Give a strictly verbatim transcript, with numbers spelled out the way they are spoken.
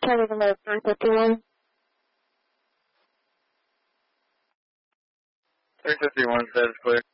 Charlie number three fifty-one. three fifty-one, that is clear.